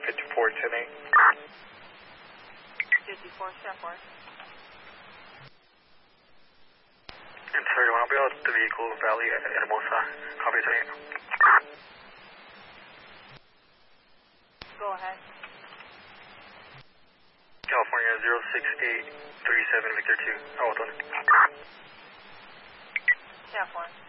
5410-8. 54, step 4. And sir, you want to be out the vehicle Valley at Hermosa. Copy 28. Go ahead. California 06837 Victor 2. Out one. Step 1.